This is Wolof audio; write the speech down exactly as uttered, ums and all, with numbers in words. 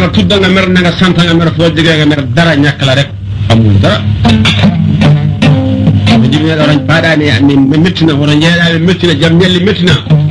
nga tuddal nga mer na nga sant nga mer foo jógee nga mer dara ñàkk la rek amul dara jibril wara paadaani ni métti na wara ñeeɗaaɓe métti na jam ñalli métti na